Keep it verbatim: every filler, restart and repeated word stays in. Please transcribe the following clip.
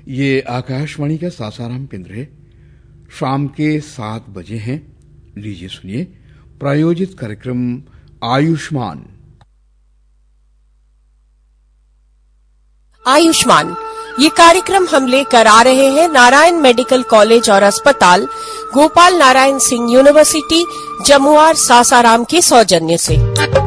ये आकाशवाणी का सासाराम केंद्र है। शाम के सात बजे हैं। लीजिए सुनिए प्रायोजित कार्यक्रम आयुष्मान। आयुष्मान ये कार्यक्रम हम लेकर आ रहे हैं नारायण मेडिकल कॉलेज और अस्पताल, गोपाल नारायण सिंह यूनिवर्सिटी, जमुआर, सासाराम के सौजन्य से।